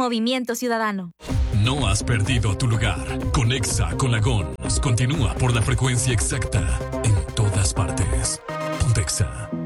Movimiento Ciudadano. No has perdido tu lugar. Conexa con la GONS. Continúa por la frecuencia exacta en todas partes. Pontexa.